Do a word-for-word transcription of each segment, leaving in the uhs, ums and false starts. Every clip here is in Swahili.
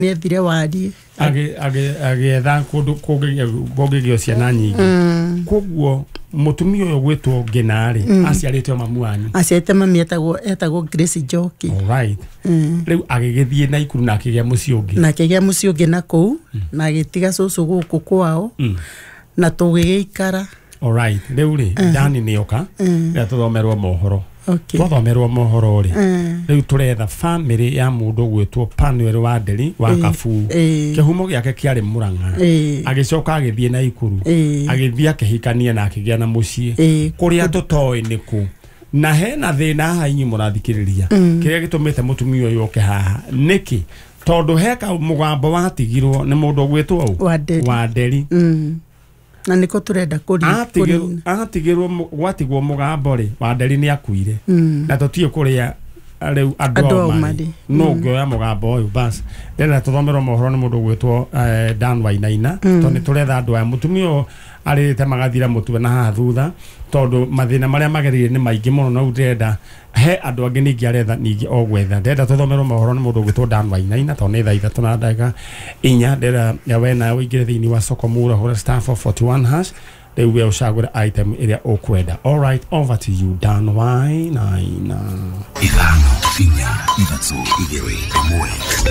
Nĩ thire wadi. Age age age tha kundu kugigio bogigio ciana nyingi. Koguo mutumia uyo gwetwo Genari aciarite mamu wanyu. Aciarite mami etagwo etagwo Grace Njoki. Alright. Riu agigithie na ikuru na akigia muci ungi. Na akigia muci ungi na kou na agitiga cucu guku kwao. Na tugigikara. Alright. Riu ri Dani nioka ya tuthomerwo mohoro. Okay. Tuthomerwo mohoro ri. Riu turetha family ya mundu gwetwo Panuel Wanderi wa Kafu. Kihumo giake kiari Murang'a. Agicoka agithie na ikuru. Agithie akihikania na akigia na mucie. Kuria tutoi niku. Na hena thina ha inyu murathikiriria. Kiria gitumite mutumia uyu oke haha. Niki tondu heka mugambo watigirwo ni mundu gwetwo au. Wanderi. Na niko turenda kuri atigirwo atigirwo gwatigwo mugambo ri Wanderi ni akuire na tutie kuria riu andu mari no ngioya mugambo uyu bas ndena tuthomerwo mohoro ni mundu gwetwo Dan Wainaina tondu turetha andu aya mutumio arite magathira mutwe na haha thutha tondu mathina maria magerire ni maingi muno na ndenda he andu angi ningi aretha ningi ogwetha ndenda tuthomerwo mohoro ni mundu gwetwo Dan Wainaina tondu ni thaa ithatu na ndagika inya ndera ya wena wingire thiini wa Sokomura hora star four forty-one hash they will shagura item area okwenda. All right, over to you Dan Wainaina. Ithano finya ivatso igiri mwe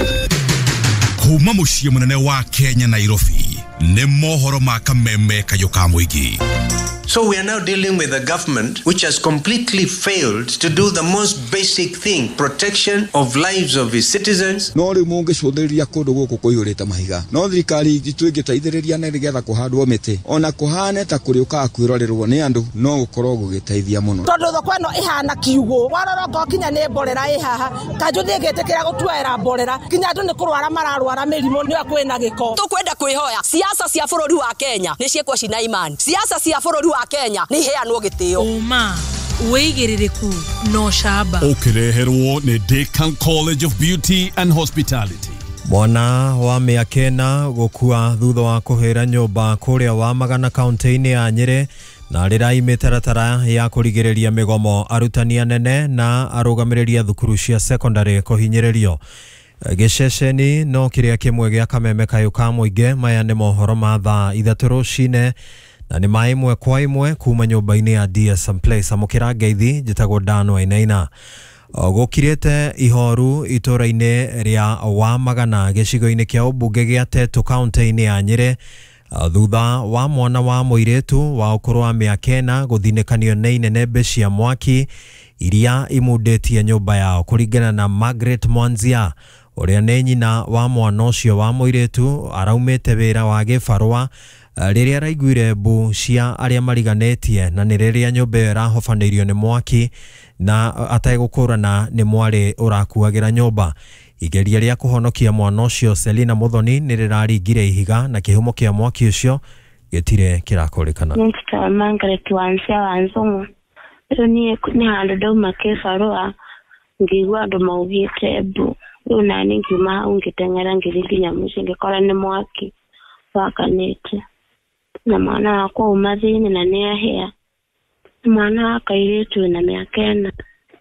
kuma muciĩ munene wa Kenya Nairobi ne mohoro ma kameme kayo ka muigi. So we are now dealing with a government which has completely failed to do the most basic thing, protection of lives of its citizens. No ri mungi cudiriria kundu guku kuihurite mahiga. No thirikari itu ingiteithiriria ne rigetha kuhandwo miti. Ona kuhane ta kuri uka kwirorerwo ni andu no gukorwo gugiteithia muno. Tondu thoko eno ihana kiugo. Warora ko kinya ne mborera ihaha. Kanju ndigetekira gutuera mborera. Kinya andu ni kurwara mararwara mirimo ni akwena giko. Tukwenda kwihoya. Siasa cia bururi wa Kenya ni ciekwo cina imani. Siasa cia bururi wa Kenya ni heanwo gitio. Oma weigiririku no shaba. Ukireherwo ni Deakin College of Beauty and Hospitality. Mwana wa miakena gukua thutha wa kuhira nyumba kuria wa Magana county-ini ya Nyeri na rira imitaratara ya kurigiriria migomo arutani anene na arugamiriria thukuru cia secondary kuhinyiririo. Giceceni no kiria kimwe gia kameme kayo ka muinge maya ni mohoro ma thaa ithatu rucine na ni maimwe kwa imwe kuma nyumba-ini ya D S M Place amukira ngeithi jitagwo Dan Wainaina. Gukirite ihoru itura-ini ria wa Magana gicigo-ini kia ubunge gia Tetu county-ini ya Nyeri thutha wa mwana wa muiretu wa ukuru wa miakena guthinikanio na inene cia mwaki iria imundetie nyumba yao kuringana na Margaret Mwanzia uria ni nyina wa mwana ucio wa muiretu araumite wira wa gibarua riria araiguire mbu cia aria mariganetie na ni riria nyumba irahofaneirio ni mwaki na ategũkũrana ni mwari urakuagira nyumba. Igeria ria kuhonokia mwana ucio Selina Muthoni ni riraringire ihiga na kihumo kia mwaki ucio gitire kirakurikana. Nita Margaret Wansia Wanzungu rĩu ni ni handu ndauma kibarua ngigua andu maugite mbu rĩu nani ngiuma hau ngiteng'era ngĩthiĩ nginya mũciĩ ngĩkora ni mwaki wakanĩte na mwana wakwa uma thĩinĩ na nĩ ahĩa. Mwana wa kairĩtu na mĩaka ĩna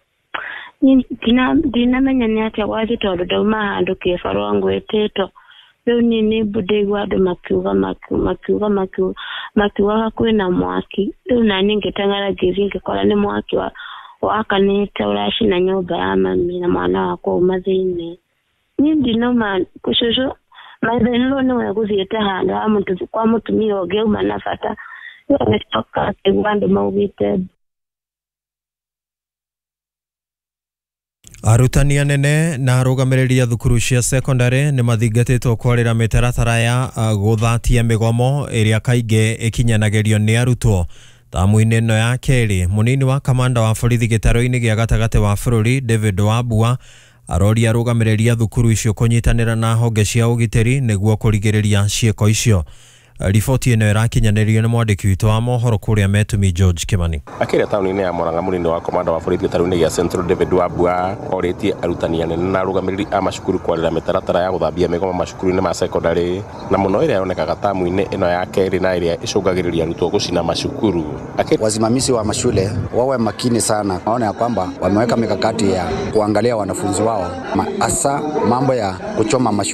ndinamenya nĩ atĩa gwathi tondũ ndauma handũ kĩbarua ngwĩtĩtwo rĩu niĩ nĩ mbu ndaigua andũ makiuga makiuga makiugaga kwĩna mwaki rĩu nani ngĩteng'era ngĩthiĩ ngĩkora nĩ mwaki wakanĩte ũracina nyũmba ya mami na mwana wakwa uma thĩinĩ. Niĩ ndinoma cũcũ maithenĩrwo nĩwe gũthiĩte handũ kwa mũtumia ũngĩ uma na bata nĩcoka akĩigua andũ maugĩte. Arutani anene na arugamiriria thukuru cia secondary ni mathingatitwo kwarira mitaratara ya guthatia migomo iria kaingi ikinyanagerio ni arutwo. Tamu-ini ino ya keri munini wa kamanda wa borithi gitaro-ini gia gatagati wa bururi David Wambua aroria arugamiriria thukuru icio kunyitanira na honge cia ugitiri niguo kurigiriria cieko icio. Riboti ino irakinyanirio ni mwandiki witu wa mohoro kuria Metumi George Kimani. Akiria tauni-ini ya Murang'a munini wa komanda wa borithi gitaro-ini gia Central David Wambua oritie arutani anene na arugamiriri a macukuru kwarira mitaratara ya guthambia migomo macukuru-ini ma secondary na muno iria yonekaga tamu-ini ino ya keri na iria icungagiriria arutwo gucina macukuru. Wasimamizi wa mashule wawe makini sana, waone ya kwamba wameweka mikakati ya kuangalia wanafunzi wao hasa mambo ya kuchoma mashule.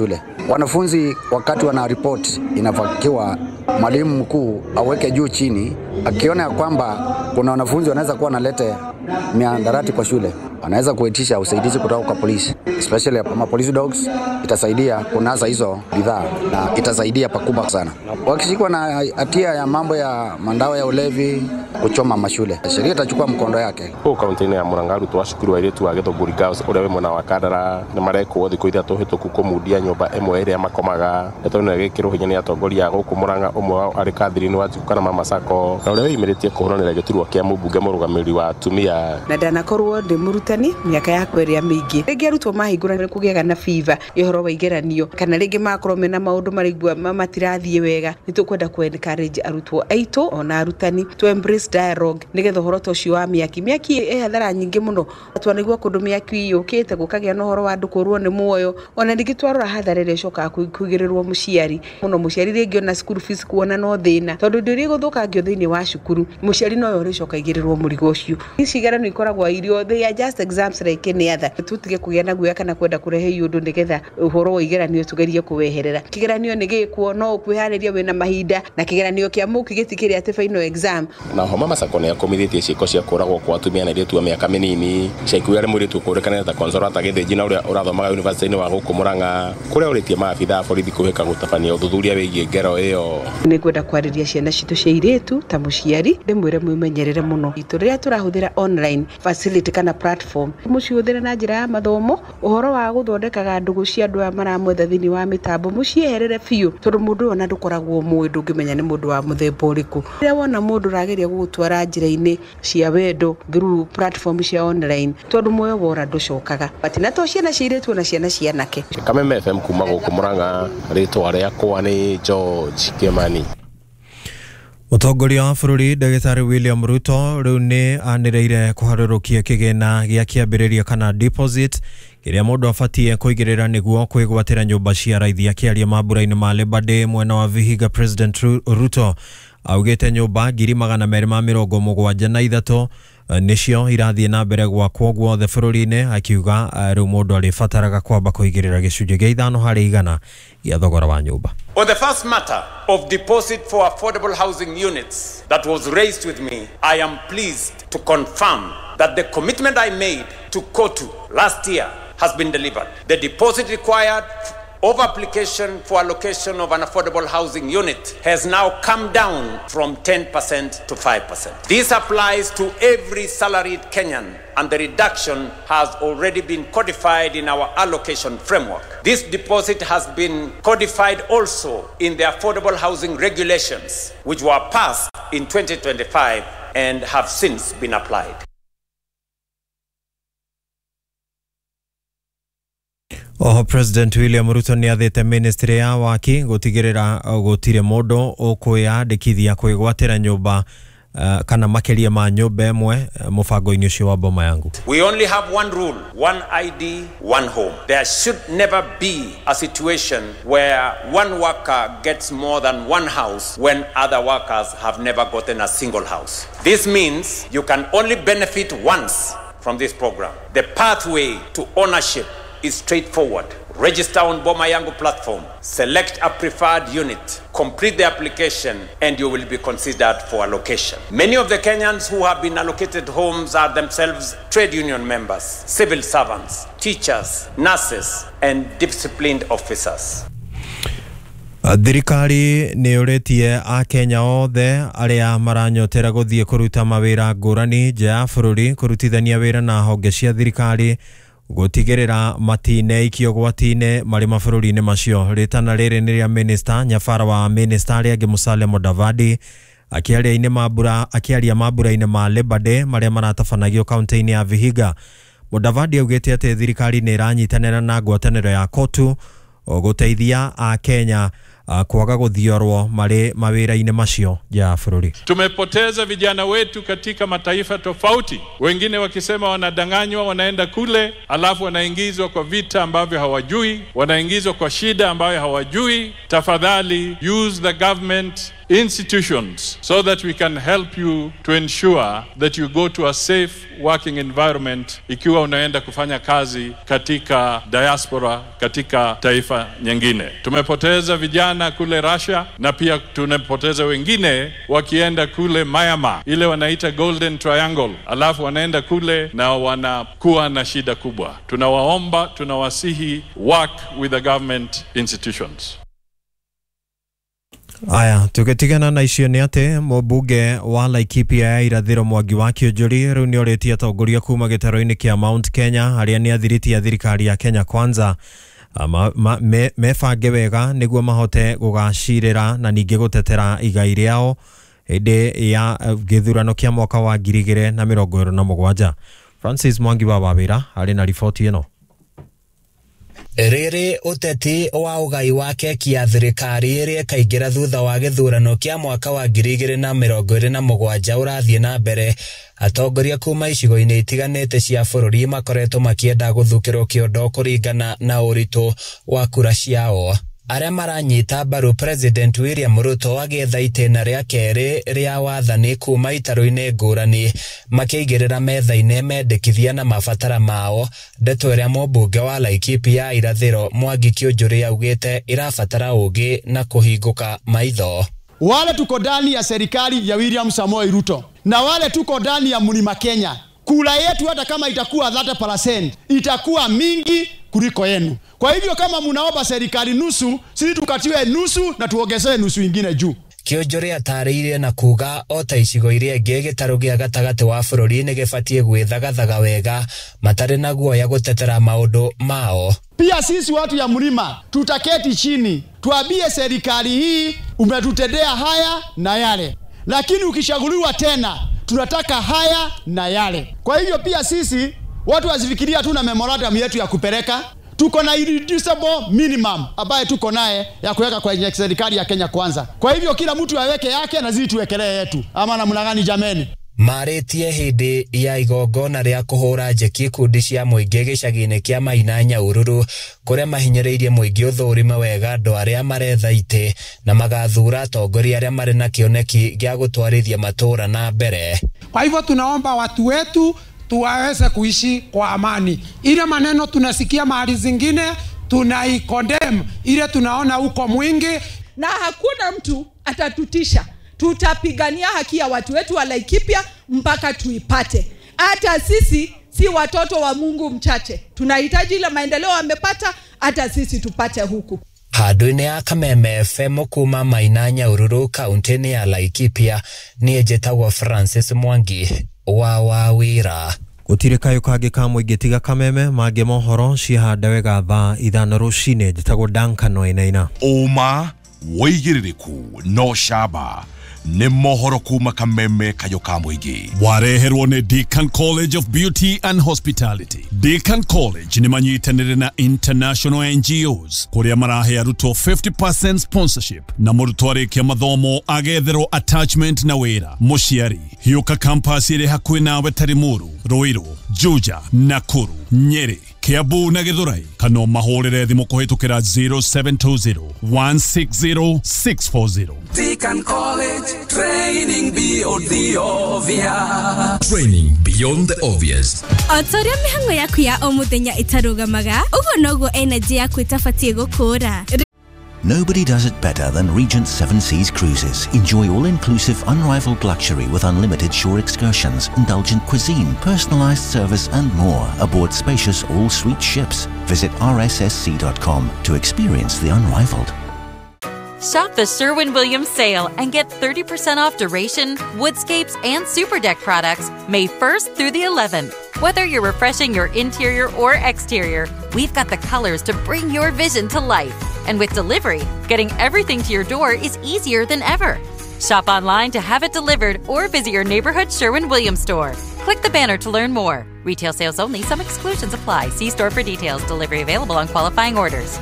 Wanafunzi wakati wana report inafakiwa mwalimu mkuu aweke juu chini, akiona kwamba kuna wanafunzi wanaweza kuwa nalete miandarati kwa shule, anaweza kuitisha usaidizi kutoka kwa polisi, especially kama police dogs. Itasaidia kunasa hizo bidhaa na itasaidia pakubwa sana. Wakishikwa na hatia ya mambo ya mandawa ya ulevi, kuchoma mashule, sheria itachukua mkondo yake. Kwa kaunti ya Murang'a twashukuru wa iretu wa Githunguri Girls uri we mwana wa Kandara ni mareko thiku ithatu hituku kumudia nyumba emwe ire makomaga etone gikiro hinya ni atongoria guku Murang'a umwe wao ari kadhiri-ini wa Tukana Mama Sacco na uri wimiritie kuhuranira giturwa kia mubunge murugamiri wa atumia na ndanakorwo ndi murutani miaka yakwa iria mingi ringi arutwo mahingura kugiaga na fever ihoro wa igeranio kana ringi makorwo mena maundu marigwa matirathie wega nitukwenda ku encourage arutwo aitu ona arutani to embrace dialogue nigetha horo tocio wa miaki miaki e hathara nyingi muno twanigwa kundu miaki yukite gukagia no horo wa andu kurwo ni muoyo ona ringi twarora hathara ire coka kugirirwo muciari muno muciari ringi ona school fees kuona no thina tondu ndiri guthukangio thiini wa cukuru muciari no yori coka igirirwo murigo ucio icigarano ikoragwo irio they are just exams like any other tutige kugia na guya kana kwenda kurehe yundu nigetha uhoro wa igeranio tugerie kuweherera kigeranio nigikuo no kwihariria wena mahinda na kigeranio kia muki gitikiri ati final exam na ho Mama Sacco ne akomithitie ciiko cia kuragwo kwa atumia na iretu miaka minini ciaikuya ri muritu kurekana ta consolata githinji na uria urathomaga university-ini wa guku Murang'a kuria uritie maabitha borithi kuhika gutabania uthuthuria wigie ngero iyo ni kwenda kwariria ciana citu cia iretu ta muciari ndimwire mwimenyerere muno itu riria turahuthira online facility kana platform muciuthira na njira ya mathomo uhoro wa guthondekaga ndugu cia andu maramwetha thini wa mitambo mucieherere fiu tondu mundu ona ndukoragwo mwe ndungimenya ni mundu wa muthemba uriku riria wona mundu rageria gugutwara njira-ini cia wendo through platform cia online tondu moyo wora nducokaga but na to ciana ciiretu na ciana cianake Kameme F M kuma guku Murang'a ritwa riakwa ni George Kimani. Mutongoria wa bururi Ndagĩtarĩ William Ruto riu ni anireire kuharũrũkia kigena gia kiambiriria kana deposit kiria mundu abatie kuigirira niguo kwigwatira nyumba cia raithi akiaria mambura-ini ma Labour Day mwena wa Vihiga. President Ruto augite nyumba ngiri magana meri ma mirongo mugwanja na ithatu nicio irathie na mbere gwakwo guothe bururi-ini, akiuga riu mundu aribataraga kwamba kuigirira gicunjĩ gia ithano harĩ igana gia thogora wa nyumba. On the first matter of deposit for affordable housing units that was raised with me, I am pleased to confirm that the commitment I made to KOTU last year has been delivered. The deposit required of application for allocation of an affordable housing unit has now come down from ten percent to five percent. This applies to every salaried Kenyan, and the reduction has already been codified in our allocation framework. This deposit has been codified also in the affordable housing regulations, which were passed in twenty twenty-five and have since been applied. Oho President William Ruto ni athite ministry ya waki gutigirira gutire mundu ukwiyandikithia kwigwatira nyumba uh, kana makeria ma nyumba emwe uh, mubango-ini ucio wa Boma Yangu. We only have one rule, one I D, one home. There should never be a situation where one worker gets more than one house when other workers have never gotten a single house. This means you can only benefit once from this program. The pathway to ownership is straightforward. Register on Boma Yangu platform, select a preferred unit, complete the application, and you will be considered for allocation. Many of the Kenyans who have been allocated homes are themselves trade union members, civil servants, teachers, nurses, and disciplined officers. Thirikari ni uretie a Kenya othe aria maranyotera guthie kuruta mawira ngurani nja ya bururi kurutithania wira na honge cia thirikari gutigirira matine ikio gwatine mari mabururi-ini macio. Ritana riri ni ria minister nyabara wa minister ria Musalia Mudavadi akiaria ine mabura akiaria mabura-ini ma Labour Day maria maratabanagio kaunti-ini ya Vihiga. Mudavadi augite ati thirikari ni iranyitanira na ngwataniro ya KOTU guteithia a Kenya Uh, kuaga guthiorwo mari mawira-ini macio ya bururi. Tumepoteza vijana wetu katika mataifa tofauti, wengine wakisema wanadanganywa, wanaenda kule alafu wanaingizwa kwa vita ambavyo hawajui, wanaingizwa kwa shida ambayo hawajui. Tafadhali use the government institutions so that we can help you to ensure that you go to a safe working environment ikiwa unaenda kufanya kazi katika diaspora, katika taifa nyingine. Tumepoteza vijana kule Russia na pia tunapoteza wengine wakienda kule Myanmar, ile wanaita Golden Triangle, alafu wanaenda kule na wanakuwa na shida kubwa. Tunawaomba, tunawasihi work with the government institutions. Aya, tugetigana na icio ni ati mubunge wa Laikipia ya irathiro Mwangi wa Kĩũnjũri riu ni oritie atongoria kuma gĩtaro-inĩ kia Mount Kenya haria ni athiriti ya thirikari ya Kenya Kwanza mebange wega niguo mahote gugacirira na ningi gutetera igai riao hĩndĩ ya gĩthurano kia mwaka wa ngiri igĩrĩ na mĩrongo ĩrĩ na mũgwanja. Francis Mwangi wa Wawĩra arĩ na riboti ĩno. Riri uteti wa ugai wa keki ya thirikari ĩrĩa ĩkaingĩra thutha wa gĩthurano kia mwaka wa ngiri igĩrĩ na mĩrongo ĩrĩ na mũgwanja ũrathiĩ na mbere. Atongoria kuma icigo-inĩ itiganĩte cia bũrũri makoretwo makĩenda gũthukĩrwo kĩondo kũringana na ũritũ wa kura ciao. Arĩa maranyita mbaru President William Ruto agĩetha itĩna rĩa kerĩ rĩa wathani kuma itaro-inĩ ngũrani makĩigĩrĩra metha-inĩ mendekithia na mabatara mao. Ndeto ĩrĩa mũmbunge wa Laikipia ya irathĩro Mwangi Kĩũnjũri augĩte irabatara ũgĩ na kũhingũka maitho. Wale tuko ndani ya serikali ya William Samoei Ruto na wale tuko ndani ya Mlima Kenya, kula yetu hata kama itakuwa thirty percent itakuwa mingi kuliko yenu. Kwa hivyo kama mnaomba serikali nusu, sisi tukatiwe nusu na tuongezewe nusu ingine juu. Kĩũnjũri atarĩirie na kuga o ta icigo iria ingĩ gĩtarũ gĩa gatagatĩ wa bũrũri nĩ gĩbatiĩ gwĩthagathaga wega matarĩ na guoya gũtetera maũndũ mao. Pia sisi watu ya mlima tutaketi chini tuambie serikali hii umetutendea haya na yale, lakini ukishaguliwa tena tunataka haya na yale. Kwa hivyo pia sisi watu wasifikiria tu na memorandum yetu ya kupeleka, tuko na irreducible minimum ambaye tuko naye ya kuweka kwenye serikali ya Kenya Kwanza. Kwa hivyo kila mtu aweke yake na sisi tuwekelee yetu, ama namna gani jameni? Marĩtie hĩndĩ ya igongona rĩa kũhũra njeki ikundi cia mũingĩ gĩcagi-inĩ kĩa Maina Nyahururu kũrĩa mahinyĩrĩirie mũingĩ ũthũrime wega andũ arĩa maretha itĩ na magathura atongoria arĩa marĩ na kĩoneki gĩa gũtwarithia matũra na mbere. Kwa hivyo tunaomba watu wetu tuwaweze kuishi kwa amani. Ile maneno tunasikia mahali zingine tunaikondem, ile tunaona uko mwingi na hakuna mtu atatutisha. Tutapigania haki ya watu wetu wa Laikipia mpaka tuipate. Hata sisi si watoto wa Mungu mchache. Tunahitaji ile maendeleo wamepata, hata sisi tupate huku. Handũ-inĩ ya Kameme F M kuma Maina Nyahururu kaunti-inĩ ya Laikipia niĩ njĩtagwo Francis Mwangi wa Wawĩra. Gũtirĩ kayũ kangĩ ka mũingĩ tiga Kameme, mangĩ mohoro cihande wega thaa ithano rũcinĩ. Njĩtagwo Duncan Wainaina. Ũma wĩigĩrĩrĩku no camba nĩ mohoro kuma Kameme kayo ka mũingĩ. Wareherwo nĩ Deakin College of Beauty and Hospitality. Deakin College nĩ manyitanĩre na international N G Os kũrĩa marahe arutwo fifty percent sponsorship na mũrutwo arĩkia mathomo agetherwo attachment na wĩra. Mũciari hiũka campus ĩrĩ hakuhĩ nawe ta Limuru, Ruiru, Juja, Nakuru, Nyeri, Kiambu na Githurai. Kana mahũrĩre thimũ kũhĩtũkĩra zero seven two zero one six zero six four zero. Deakin College, training beyond the obvious. Training beyond the obvious. Otoria mihango yaku ya o muthenya itarugamaga, ugo nogo energy yaku itabatie gukura. Nobody does it better than Regent Seven Seas Cruises. Enjoy all-inclusive, unrivaled luxury with unlimited shore excursions, indulgent cuisine, personalized service and more aboard spacious all-suite ships. Visit r s s c dot com to experience the unrivaled. Shop the Sherwin-Williams sale and get thirty percent off duration, woodscapes, and super deck products May first through the eleventh. Whether you're refreshing your interior or exterior, we've got the colors to bring your vision to life. And with delivery, getting everything to your door is easier than ever. Shop online to have it delivered or visit your neighborhood Sherwin-Williams store. Click the banner to learn more. Retail sales only. Some exclusions apply. See store for details. Delivery available on qualifying orders.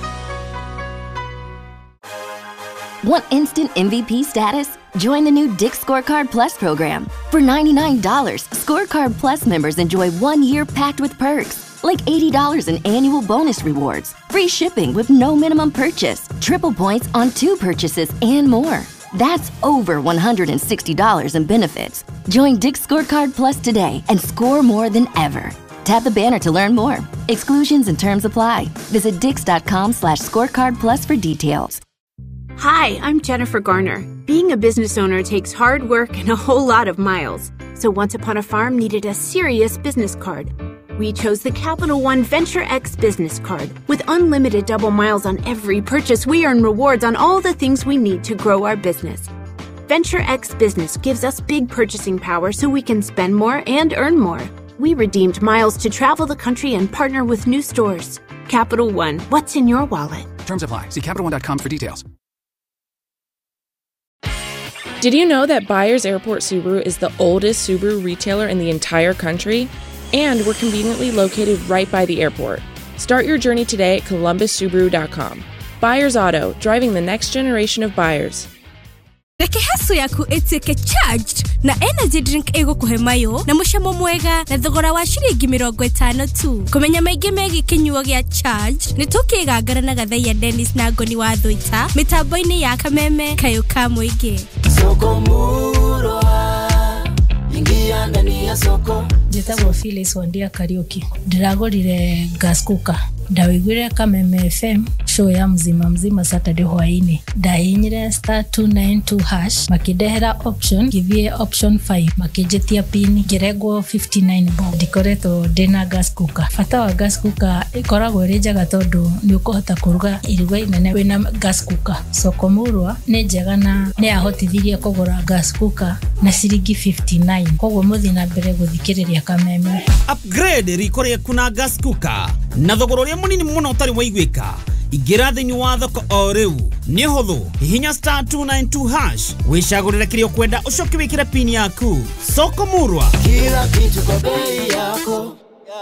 Want instant M V P status? Join the new Dick's Scorecard Plus program. For ninety-nine dollars, Scorecard Plus members enjoy one year packed with perks, like eighty dollars in annual bonus rewards, free shipping with no minimum purchase, triple points on two purchases, and more. That's over one hundred sixty dollars in benefits. Join Dick's Scorecard Plus today and score more than ever. Tap the banner to learn more. Exclusions and terms apply. Visit dix.com slash scorecard plus for details. Hi, I'm Jennifer Garner. Being a business owner takes hard work and a whole lot of miles. So Once Upon a Farm needed a serious business card. We chose the Capital One Venture X Business Card. With unlimited double miles on every purchase, we earn rewards on all the things we need to grow our business. Venture X Business gives us big purchasing power so we can spend more and earn more. We redeemed miles to travel the country and partner with new stores. Capital One, what's in your wallet? Terms apply. See Capital One dot com for details. Did you know that Byers Airport Subaru is the oldest Subaru retailer in the entire country? And we're conveniently located right by the airport. Start your journey today at columbus subaru dot com. Byers Auto, driving the next generation of buyers. Reke haso yaku itike charged na energy drink ego kuhe mayo na mushamo mwega na thogora wa shiringi mirongo itano tu. Kumenya maingĩ megi kinyuo gĩa charged ni tukigangara na gathai ya Dennis na Ngoni wa Thũita mitambo-inĩ ya Kameme Kayuka Mũingĩ. Soko Murwa ingia ndani ya soko. Njĩtagwo Phyllis Wandia Kariuki. Ndĩragũrire gas cooker. Ndawiguire Kameme F M show ya mzima mzima Saturday hwaini. Ndahinyire star two nine two hash makidehera option givie option five makijetia pin geregwo fifty nine bob. Ndikoretwo ndina gas cooker. Fata wa gas cooker ikoragwo iri njega tondu ni ukuhota kuruga iruga inene wina gas cooker. Soko Murwa ni njega na ni ahotithirie kugura gas cooker na ciringi fifty nine. Koguo muthi na mbere guthikiriria Kameme. Upgrade rikorie kuna gas cooker na thogoro munini muno utari waigwika. Igira thini wa thoko o riu ni huthu hihinya star two nine two hash wicagurire kirio kwenda ucoke wikire pin yaku. Soko Murwa, kila kitu kwa bei yako.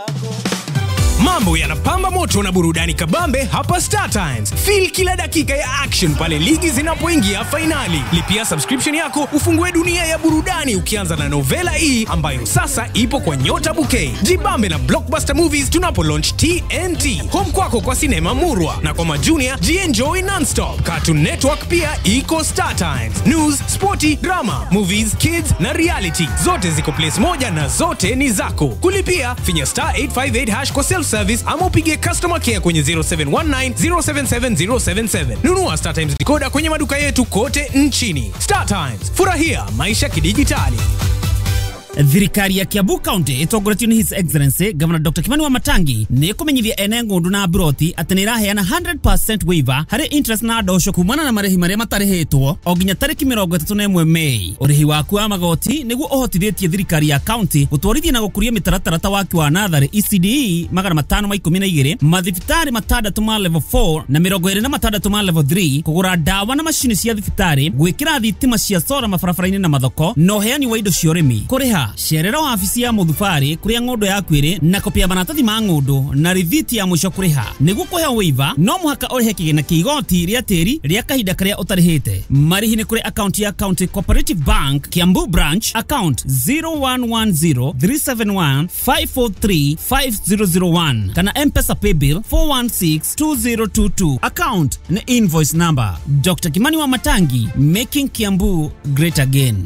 Mambo yanapamba moto na burudani kabambe hapa Star Times. Feel kila dakika ya action pale ligi zinapoingia finali. Lipia subscription yako ufungue dunia ya burudani ukianza na Novela E ambayo sasa ipo kwa Nyota Bouquet. Jibambe na Blockbuster Movies tunapo launch T N T. Home kwako kwa sinema Murwa na kwa majunia jienjoy non-stop. Cartoon Network pia iko Star Times. News, sporty, drama, movies, kids na reality. Zote ziko place moja na zote ni zako. Kulipia finya star eight five eight hash kwa self service ama upige customer care kwenye zero seven one nine zero seven seven zero seven seven. Nunua Star Times decoder kwenye maduka yetu kote nchini. Star Times, furahia maisha kidijitali. Thirikari ya Kiambu County itongoretio ni His Excellency Governor Doctor Kimani Wamatangi ni kumenyithia ene ngundu na broti ati ni raheana one hundred percent waiver hari interest na ndosho kumana na marehi maria matarihitwo o nginya tariki mirongo itatu na imwe Mei. Urihi waku wa magoti niguo uhotithĩtie thirikari ya county gutwarithia na gukuria mitaratara ta waki wa natharĩ E C D E magana matano ma ikumi na igĩrĩ, mathibitari matandatu ma level four na mirongo ĩrĩ na matandatu ma level three, kugura dawa na mashini cia thibitari, gwĩkĩra thitima cia solar mabarabara-inĩ na mathoko, no heani wa indo cia ũrĩmi. Kuriha sherera wa afisi ya muthufari kuria ng'ondo yaku iri na kopia maratathi ma ng'ondo na rithiti ya mwisho kuriha. Niguo kuhe waiver no muhaka urihe kigina kia igoti ria tiri ria kahinda karia utarihite. Marihi ni kuri account ya County Cooperative Bank Kiambu branch account zero one one zero three seven one five four three five zero zero one kana M-Pesa paybill four one six two zero two two. Account na invoice number Doctor Kimani Wamatangi, making Kiambu great again.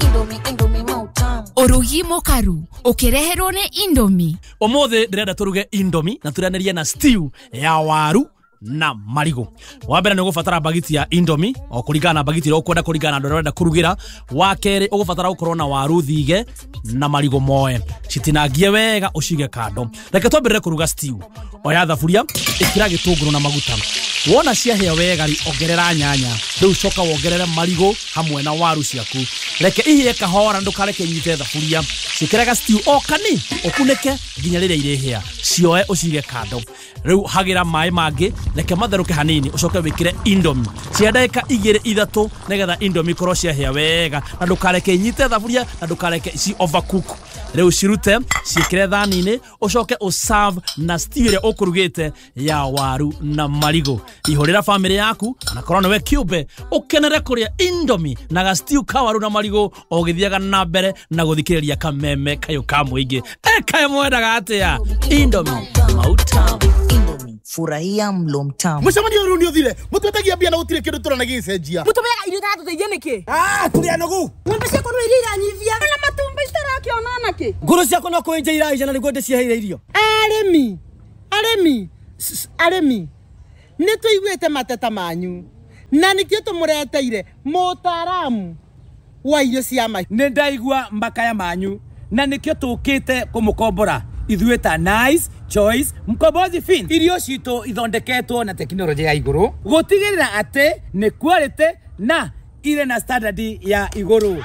Orugi mokaru ukireherwo ni Indomie. Omothe ndirenda turuge Indomie na turaneria na stew ya waru na marigo. Wambere ni ugubatara bagiti ya Indomie o kuringana na bagiti ro kwenda kuringana na ndorenda kurugira. Wa keri ugubatara ukorwo na waru thige na marigo moe citinangie wega ucige kando. Reke twambirire kuruga stew. Oya thaburia ikira gitunguru na maguta. Wona ciahĩa wega ri ongerera nyanya. Riu coka wongerere marigo hamwe na waru ciaku. Reke ihie kahora ndukareke nyite thaburia. Cikiraga stew o kani ukunike nginya riria irihia. Cioe ucige kando. Riu hagira mai mangi reke matheruke hanini ucoke wikire Indomie. Cia ndagika igĩrĩ ithatu nigetha Indomie korwo ciahĩa wega na ndukareke nyite thaburia na ndukareke ci overcook. Riu cirute ciikire thani-ini ucoke userve na stew iria ukurugite ya waru na marigo. Ihorera family yaku na korona we kiumbe ukenere kuria Indomie na ga stew ka waru na marigo o githiaga na mbere na guthikiriria Kameme Kayuka Mũingĩ. Eka mwendaga atia Indomie mauta Indomie. furahia mlo mtamu. Mshamani yoro ndio thile. Mututagia bia na utire kindu turana gicenjia. Mutumega irio tatu teithia niki? Ah, turi anogu. Ngombe ciako no irira nyivia. Na matumba itarakĩona naki. Ngoro ciako no kwenja iraija na niguo ndiciheire irio. Aremi. Aremi. Aremi. Nituiguite mateta manyu. Na nikio tumureteire mutaramu wa irio cia mai. Nĩ ndaigua mbakaya manyu na nikio tukite kumukombora ithuĩta Nice Choice Mkombozi Feed. Irio citũ ithondeketwo na teknolojia ya igũrũ gũtigĩrĩra atĩ nĩ quality na ile na standard ya igũrũ.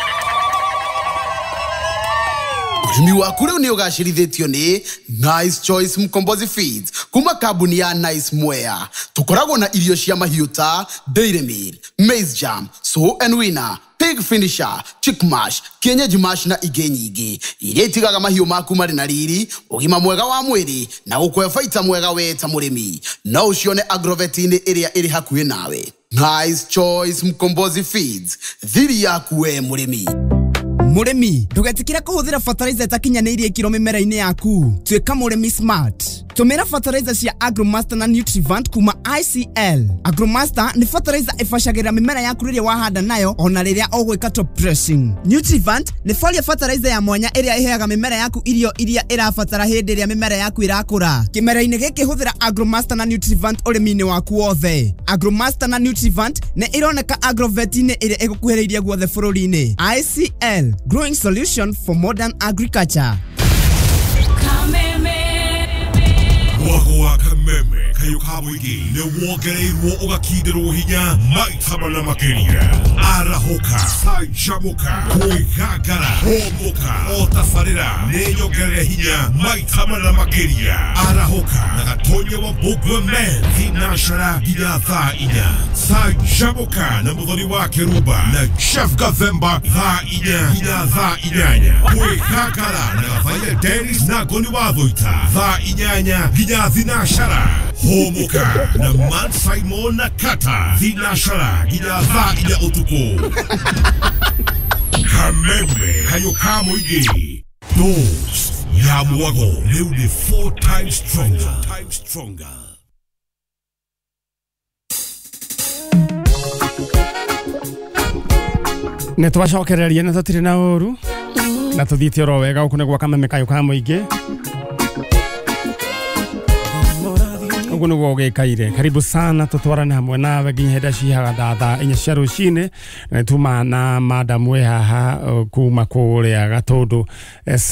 Urimi waku rĩu nĩ ũgacĩrithĩtio nĩ Nice Choice Mkombozi Feeds kuma kambuni ya Nice Mwea. Tukoragwo na irio cia mahiũ ta Dairy Meal, Maize Jam, So and Winner, Pig Finisher, Chick Mash, Kienyeji Mash na ingĩ nyingĩ iria itigaga mahiũ maku marĩ na riri, ũgima mwega wa mwĩrĩ na gũkũhe baita mwega we ta mũrĩmi. No ũcione agrovet-inĩ ĩrĩa ĩrĩ hakuhĩ nawe. Nice Choice Mkombozi Feeds, thiri yaku we mũrĩmi. Muremi, ndugetikire kuhuthira fertilizer itakinyanĩirie ikiro mimera-inĩ yaku. Tuĩka mũrĩmi smart. Tũmĩra fertilizer cia Agromaster na Nutrivant kuma I C L. Agromaster ni fertilizer ifashagĩra mimera yaku rĩrĩa wahanda nayo ona rĩrĩa ũgwĩka top dressing. Nutrivant ni foliar fertilizer ya mwanya ĩrĩa iheaga mimera yaku irio iria ĩrabatara hĩndĩ ĩrĩa mimera yaku ĩrakũra. Kĩmera-inĩ gĩkĩ hũthĩra Agromaster na Nutrivant ũrĩmi-inĩ waku wothe. Agromaster na Nutrivant nĩ ironeka agrovet-inĩ ĩrĩa ĩgũkuhĩrĩirie guothe bũrũri-inĩ. I C L, growing solution for modern agriculture. Wahua kameme kayo kamuigi ne wogereirwo ugakindirwo hinya maitama na makeria arahoka sajamuka kuigagara homoka otafarira ne yogere hinya maitama na makeria arahoka na gatonye wa bugwe men hinashara gidatha inya sajamuka na mudhoni wa keruba na chef gavemba tha inya gidatha inyanya kuigagara na gafaile Dennis na goni wa dhoita tha inyanya ginya zinashara homoka na man Simon na kata zinashara ginya tha inya utuko kameme kayo kamuigi dose ya mwago leo ni four times stronger times stronger. Netwacokereria na tutire na uru na tuthite oro wega ukune gwa kameme kayo kamuigi uguo niguo gikaire. Karibu sana tutwarane hamwe nawe nginya henda cihaga thaa inya cia rucini. Tuma na madam we haha kuma kuria Gatundu